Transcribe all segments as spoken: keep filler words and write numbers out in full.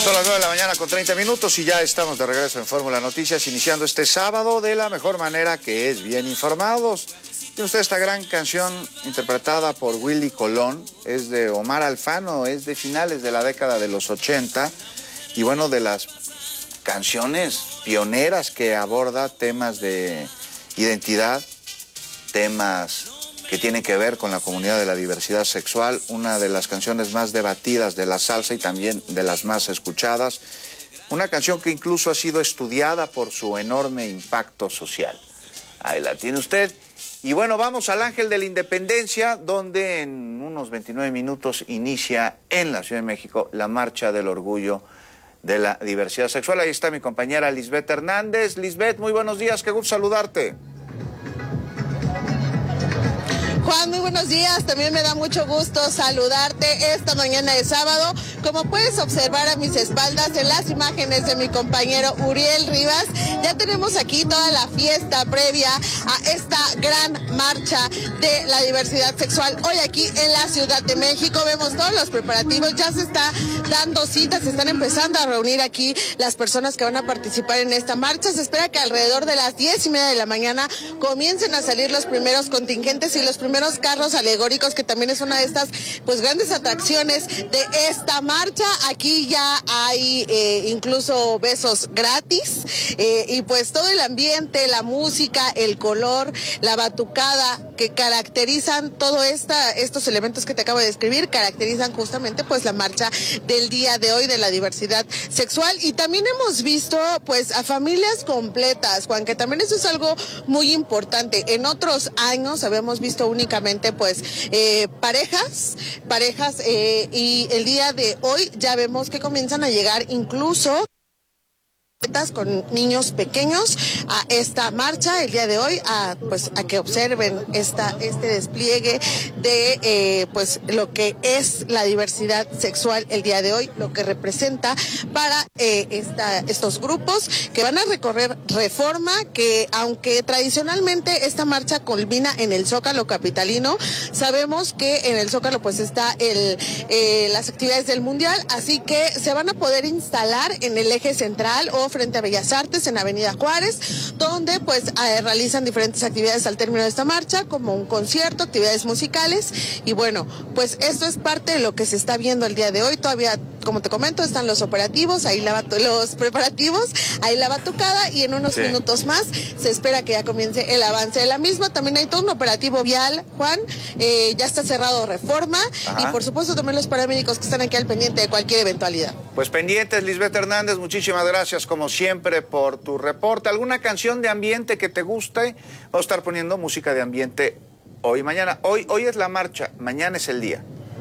Son las nueve de la mañana con treinta minutos y ya estamos de regreso en Fórmula Noticias, iniciando este sábado de la mejor manera, que es bien informados. Tiene usted esta gran canción interpretada por Willy Colón, es de Omar Alfano, es de finales de la década de los ochenta, y bueno, de las canciones pioneras que aborda temas de identidad, temas que tienen que ver con la comunidad de la diversidad sexual, una de las canciones más debatidas de la salsa y también de las más escuchadas, una canción que incluso ha sido estudiada por su enorme impacto social. Ahí la tiene usted. Y bueno, vamos al Ángel de la Independencia, donde en unos veintinueve minutos inicia en la Ciudad de México la Marcha del Orgullo de la Diversidad Sexual. Ahí está mi compañera Lisbeth Hernández. Lisbeth, muy buenos días, qué gusto saludarte. Juan, muy buenos días. También me da mucho gusto saludarte esta mañana de sábado. Como puedes observar a mis espaldas en las imágenes de mi compañero Uriel Rivas, ya tenemos aquí toda la fiesta previa a esta gran marcha de la diversidad sexual. Hoy aquí en la Ciudad de México vemos todos los preparativos, ya se está dando citas, se están empezando a reunir aquí las personas que van a participar en esta marcha. Se espera que alrededor de las diez y media de la mañana comiencen a salir los primeros contingentes y los primeros carros alegóricos, que también es una de estas pues grandes atracciones de esta marcha. Aquí ya hay eh, incluso besos gratis eh, y pues todo el ambiente, la música, el color, la batucada que caracterizan todo esta, estos elementos que te acabo de describir, caracterizan justamente pues la marcha del día de hoy de la diversidad sexual. Y también hemos visto pues a familias completas, Juan, que también eso es algo muy importante. En otros años habíamos visto únicamente pues eh, parejas, parejas eh, y el día de hoy ya vemos que comienzan a llegar incluso con niños pequeños a esta marcha el día de hoy, a pues a que observen esta este despliegue de eh, pues lo que es la diversidad sexual el día de hoy, lo que representa para eh, esta estos grupos que van a recorrer Reforma, que aunque tradicionalmente esta marcha culmina en el Zócalo capitalino, sabemos que en el Zócalo pues está el eh, las actividades del Mundial, así que se van a poder instalar en el eje central o frente a Bellas Artes en Avenida Juárez, donde pues eh, realizan diferentes actividades al término de esta marcha, como un concierto, actividades musicales, y bueno, pues esto es parte de lo que se está viendo el día de hoy. Todavía, como te comento, están los operativos, ahí la los preparativos, ahí la batucada, y en unos sí. minutos más se espera que ya comience el avance de la misma. También hay todo un operativo vial, Juan, eh, ya está cerrado Reforma. Ajá. Y por supuesto también los paramédicos que están aquí al pendiente de cualquier eventualidad. Pues pendientes, Lisbeth Hernández, muchísimas gracias como siempre por tu reporte. ¿Alguna canción de ambiente que te guste? Vamos a estar poniendo música de ambiente hoy y mañana. Hoy, hoy es la marcha, mañana es el día.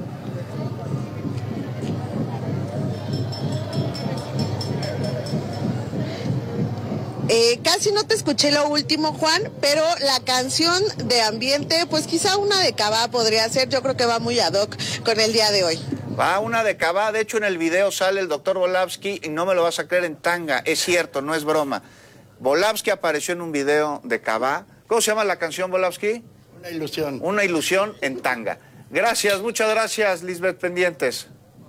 Eh, casi no te escuché lo último, Juan, pero la canción de ambiente, pues quizá una de Cabá podría ser. Yo creo que va muy ad hoc con el día de hoy. Va una de Cabá, de hecho en el video sale el doctor Volavsky y no me lo vas a creer, en tanga, es cierto, no es broma. Volavsky apareció en un video de Cabá. ¿Cómo se llama la canción, Volavsky? Una ilusión. Una ilusión en tanga. Gracias, muchas gracias, Lisbeth, pendientes.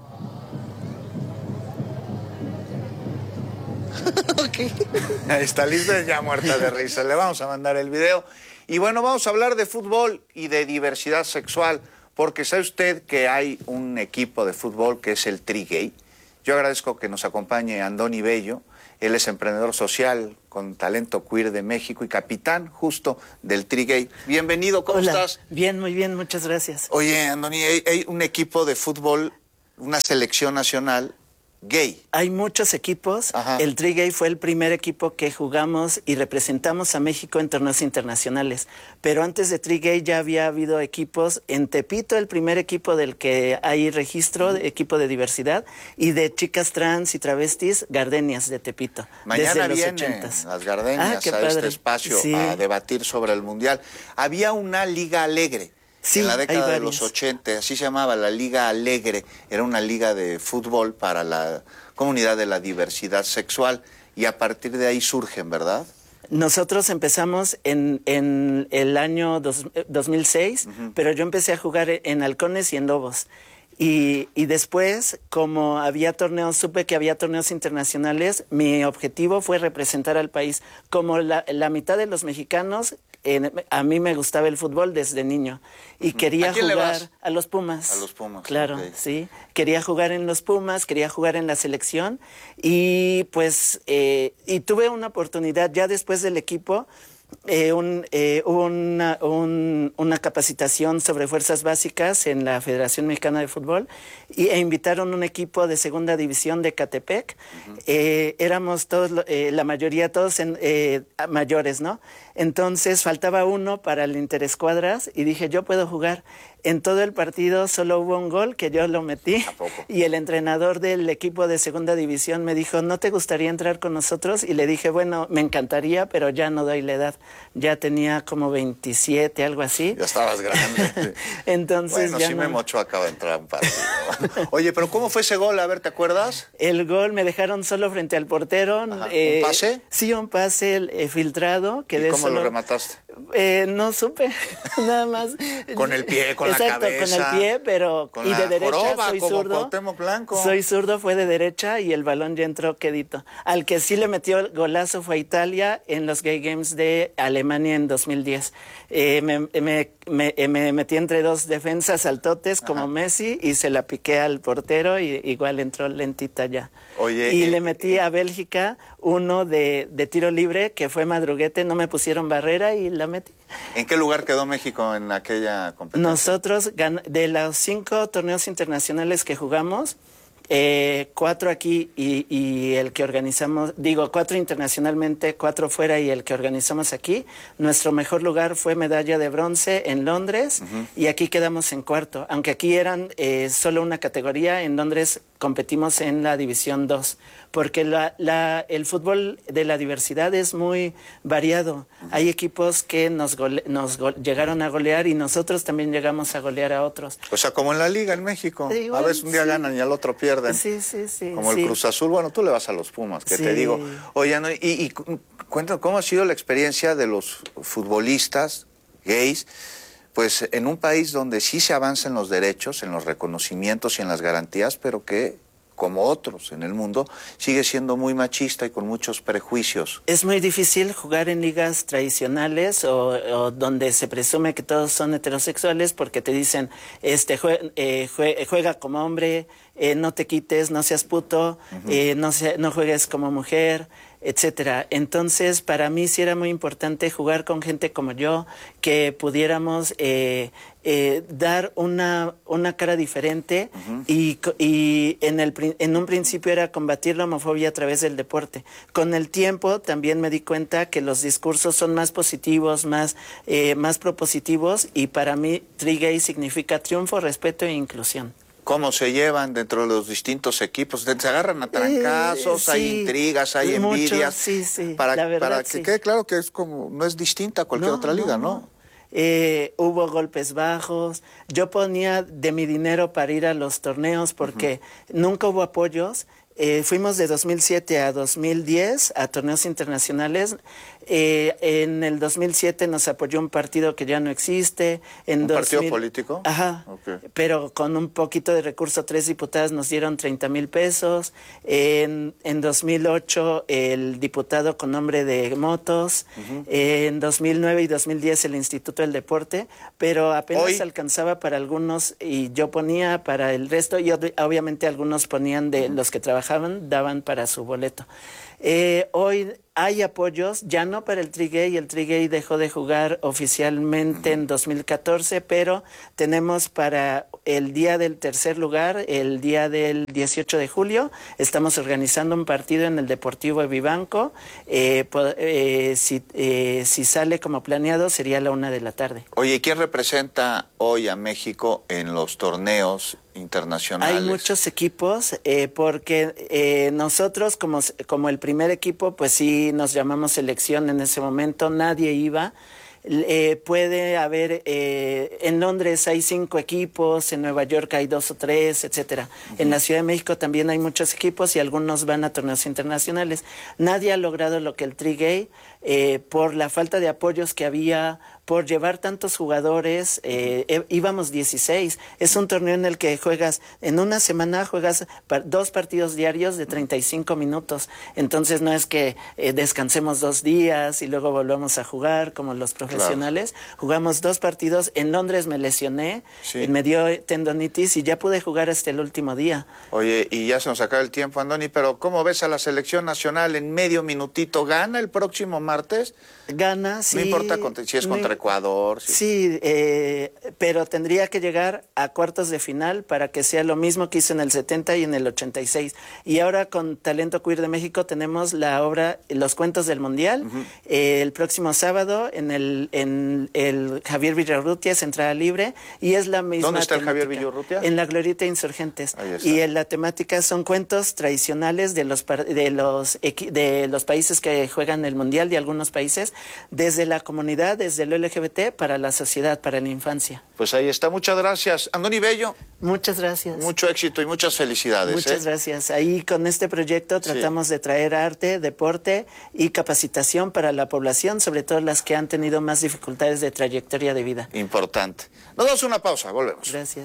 Okay. Ahí está Lisbeth ya muerta de risa, le vamos a mandar el video. Y bueno, vamos a hablar de fútbol y de diversidad sexual, porque sabe usted que hay un equipo de fútbol que es el Tri-Gay. Yo agradezco que nos acompañe Andoni Bello, él es emprendedor social con talento queer de México y capitán justo del Tri-Gay. Bienvenido, ¿cómo Hola. estás? Bien, muy bien, muchas gracias. Oye, Andoni, hay, hay un equipo de fútbol, una selección nacional gay. Hay muchos equipos. Ajá. El Tri-Gay fue el primer equipo que jugamos y representamos a México en torneos internacionales. Pero antes de Tri-Gay ya había habido equipos en Tepito, el primer equipo del que hay registro, de equipo de diversidad, y de chicas trans y travestis, Gardenias de Tepito. Mañana desde los vienen ochentas. las Gardenias ah, a este espacio sí. a debatir sobre el Mundial. Había una Liga Alegre. Sí, en la década de los ochenta, así se llamaba, la Liga Alegre, era una liga de fútbol para la comunidad de la diversidad sexual, y a partir de ahí surgen, ¿verdad? Nosotros empezamos en, en el año dos, dos mil seis, uh-huh. pero yo empecé a jugar en Halcones y en Lobos. Y, y después, como había torneos, supe que había torneos internacionales, mi objetivo fue representar al país. Como la, la mitad de los mexicanos, eh, a mí me gustaba el fútbol desde niño y quería ¿A quién le jugar vas? a los Pumas. A los Pumas. Claro, Okay. sí. Quería jugar en los Pumas, quería jugar en la selección y pues eh, y tuve una oportunidad ya después del equipo. Eh, un, eh, hubo una, un, una capacitación sobre fuerzas básicas en la Federación Mexicana de Fútbol y, e invitaron un equipo de segunda división de Ecatepec. Uh-huh. eh, éramos todos, eh, la mayoría todos en, eh, mayores, ¿no? Entonces faltaba uno para el interescuadras y dije, yo puedo jugar. En todo el partido solo hubo un gol que yo lo metí y el entrenador del equipo de segunda división me dijo, ¿no te gustaría entrar con nosotros? Y le dije, bueno, me encantaría, pero ya no doy la edad. Ya tenía como veintisiete, algo así. Ya estabas grande. Entonces bueno, ya sí no... Memo Ochoa acaba de entrar a un partido. Oye, pero ¿cómo fue ese gol? A ver, ¿te acuerdas? El gol me dejaron solo frente al portero. Eh, ¿Un pase? Sí, un pase eh, filtrado. ¿Y cómo solo... lo remataste? Eh, no supe, nada más. Con el pie, con Exacto, la cabeza. Con el pie, pero con y de derecha joroba, soy como zurdo. Cuauhtémoc Blanco. Soy zurdo, fue de derecha y el balón ya entró quedito. Al que sí le metió el golazo fue a Italia en los Gay Games de Alemania en dos mil diez. Eh, me, me, me, me metí entre dos defensas altotes como Ajá. Messi y se la piqué al portero y igual entró lentita ya. Oye, y eh, le metí a Bélgica uno de, de tiro libre que fue madruguete, no me pusieron barrera y la metí. ¿En qué lugar quedó México en aquella competencia? Nosotros, de los cinco torneos internacionales que jugamos, eh, cuatro aquí y, y el que organizamos, digo, cuatro internacionalmente, cuatro fuera y el que organizamos aquí, nuestro mejor lugar fue medalla de bronce en Londres uh-huh. y aquí quedamos en cuarto. Aunque aquí eran eh, solo una categoría, en Londres competimos en la división dos. Porque la, la, el fútbol de la diversidad es muy variado. Uh-huh. Hay equipos que nos, gole, nos go, llegaron a golear y nosotros también llegamos a golear a otros. O sea, como en la liga en México. Sí, igual, a veces un día sí. ganan y al otro pierden. Sí, sí, sí. Como sí. el Cruz Azul. Bueno, tú le vas a los Pumas, que sí. te digo. Oye, no, y, y cuéntanos, ¿cómo ha sido la experiencia de los futbolistas gays? Pues en un país donde sí se avanza en los derechos, en los reconocimientos y en las garantías, pero que... como otros en el mundo, sigue siendo muy machista y con muchos prejuicios. Es muy difícil jugar en ligas tradicionales o, o donde se presume que todos son heterosexuales porque te dicen, este jue, eh, jue, juega como hombre, eh, no te quites, no seas puto, uh-huh. eh, no, se, no juegues como mujer, etcétera. Entonces, para mí sí era muy importante jugar con gente como yo, que pudiéramos eh, eh, dar una, una cara diferente uh-huh. y, y en, el, en un principio era combatir la homofobia a través del deporte. Con el tiempo también me di cuenta que los discursos son más positivos, más, eh, más propositivos y para mí Tri-Gay significa triunfo, respeto e inclusión. ¿Cómo se llevan dentro de los distintos equipos? ¿Se agarran a trancazos? Eh, sí, hay intrigas, hay mucho, envidias. Sí, sí, para, la verdad, para que sí. quede claro que es como no es distinta a cualquier no, otra liga, ¿no? ¿no? Eh, hubo golpes bajos. Yo ponía de mi dinero para ir a los torneos porque uh-huh. nunca hubo apoyos. Eh, fuimos de dos mil siete a dos mil diez a torneos internacionales. Eh, en el dos mil siete nos apoyó un partido que ya no existe. En ¿Un dos mil... partido político? Ajá, okay. Pero con un poquito de recurso, tres diputadas nos dieron treinta mil pesos. En, en dos mil ocho el diputado con nombre de Motos. Uh-huh. En dos mil nueve y dos mil diez el Instituto del Deporte. Pero apenas Hoy... alcanzaba para algunos y yo ponía para el resto y ob- obviamente algunos ponían de uh-huh. los que trabajaban, daban para su boleto. Eh, hoy hay apoyos, ya no para el Tri-Gay, el Tri-Gay dejó de jugar oficialmente uh-huh. en dos mil catorce, pero tenemos para el día del tercer lugar, el día del dieciocho de julio, estamos organizando un partido en el Deportivo Vivanco, eh, eh, si, eh, si sale como planeado sería a la una de la tarde. Oye, ¿quién representa hoy a México en los torneos internacionales? Hay muchos equipos, eh, porque eh, nosotros como, como el primer equipo, pues sí nos llamamos selección en ese momento, nadie iba. Eh, puede haber, eh, en Londres hay cinco equipos, en Nueva York hay dos o tres, etcétera. Uh-huh. En la Ciudad de México también hay muchos equipos y algunos van a torneos internacionales. Nadie ha logrado lo que el Tri-Gay, eh, por la falta de apoyos que había, por llevar tantos jugadores, eh, eh, íbamos dieciséis. Es un torneo en el que juegas, en una semana juegas par, dos partidos diarios de treinta y cinco minutos. Entonces no es que eh, descansemos dos días y luego volvamos a jugar como los profesionales. Claro. Jugamos dos partidos. En Londres me lesioné, sí. me dio tendonitis y ya pude jugar hasta el último día. Oye, y ya se nos acaba el tiempo, Andoni, pero ¿cómo ves a la selección nacional en medio minutito? ¿Gana el próximo martes? Gana, sí. No importa si es contra Ecuador. Sí, sí eh, pero tendría que llegar a cuartos de final para que sea lo mismo que hizo en el setenta y en el ochenta y seis. Y ahora con Talento Queer de México tenemos la obra Los Cuentos del Mundial. Uh-huh. eh, el próximo sábado en el, en el Javier Villarrutia es entrada libre y es la misma. ¿Dónde está temática. el Javier Villarrutia? En la Glorieta Insurgentes. Y en la temática son cuentos tradicionales de los, de los, de los países que juegan el Mundial, de algunos países, desde la comunidad, desde el L G B T, para la sociedad, para la infancia. Pues ahí está. Muchas gracias. Andoni Bello. Muchas gracias. Mucho éxito y muchas felicidades. Muchas ¿eh? gracias. Ahí con este proyecto tratamos sí. de traer arte, deporte y capacitación para la población, sobre todo las que han tenido más dificultades de trayectoria de vida. Importante. Nos damos una pausa, volvemos. Gracias.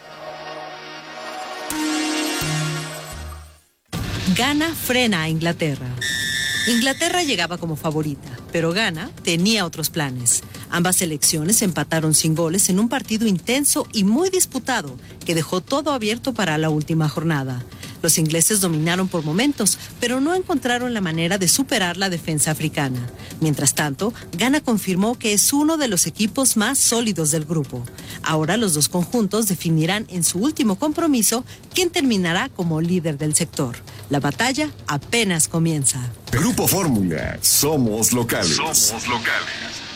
Ghana frena a Inglaterra. Inglaterra llegaba como favorita, pero Ghana tenía otros planes. Ambas selecciones empataron sin goles en un partido intenso y muy disputado que dejó todo abierto para la última jornada. Los ingleses dominaron por momentos, pero no encontraron la manera de superar la defensa africana. Mientras tanto, Ghana confirmó que es uno de los equipos más sólidos del grupo. Ahora los dos conjuntos definirán en su último compromiso quién terminará como líder del sector. La batalla apenas comienza. Grupo Fórmula, somos locales. Somos locales.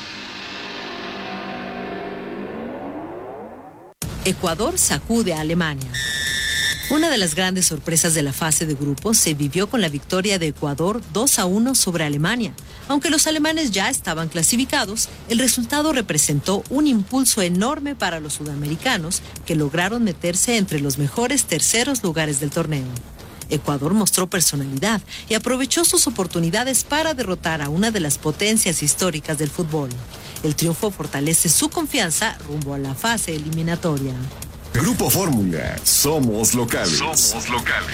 Ecuador sacude a Alemania. Una de las grandes sorpresas de la fase de grupos se vivió con la victoria de Ecuador dos a uno sobre Alemania. Aunque los alemanes ya estaban clasificados, el resultado representó un impulso enorme para los sudamericanos que lograron meterse entre los mejores terceros lugares del torneo. Ecuador mostró personalidad y aprovechó sus oportunidades para derrotar a una de las potencias históricas del fútbol. El triunfo fortalece su confianza rumbo a la fase eliminatoria. Grupo Fórmula, somos locales. Somos locales.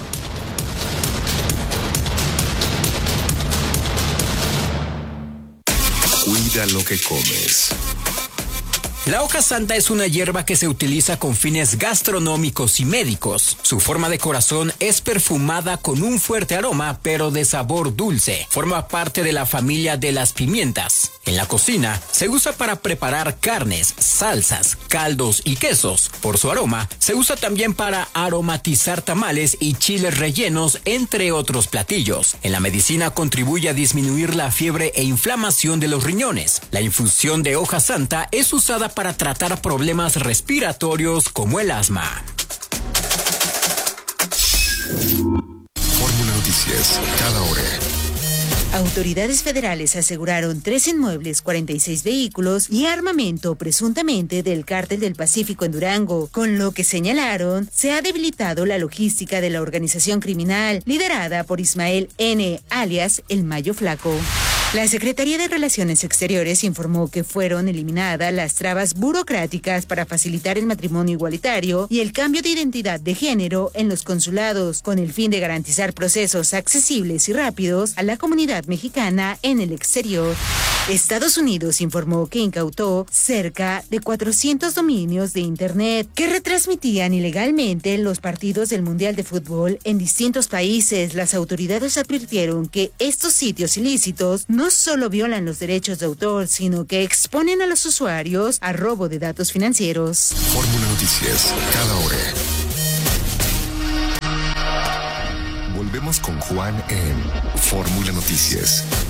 Cuida lo que comes. La hoja santa es una hierba que se utiliza con fines gastronómicos y médicos. Su forma de corazón es perfumada con un fuerte aroma, pero de sabor dulce. Forma parte de la familia de las pimientas. En la cocina, se usa para preparar carnes, salsas, caldos y quesos. Por su aroma, se usa también para aromatizar tamales y chiles rellenos, entre otros platillos. En la medicina contribuye a disminuir la fiebre e inflamación de los riñones. La infusión de hoja santa es usada para tratar problemas respiratorios como el asma. Fórmula Noticias, cada hora. Autoridades federales aseguraron tres inmuebles, cuarenta y seis vehículos y armamento presuntamente del Cártel del Pacífico en Durango, con lo que señalaron se ha debilitado la logística de la organización criminal liderada por Ismael N., alias El Mayo Flaco. La Secretaría de Relaciones Exteriores informó que fueron eliminadas las trabas burocráticas para facilitar el matrimonio igualitario y el cambio de identidad de género en los consulados, con el fin de garantizar procesos accesibles y rápidos a la comunidad mexicana en el exterior. Estados Unidos informó que incautó cerca de cuatrocientos dominios de Internet que retransmitían ilegalmente los partidos del Mundial de Fútbol en distintos países. Las autoridades advirtieron que estos sitios ilícitos no solo violan los derechos de autor, sino que exponen a los usuarios a robo de datos financieros. Fórmula Noticias, cada hora. Volvemos con Juan en Fórmula Noticias.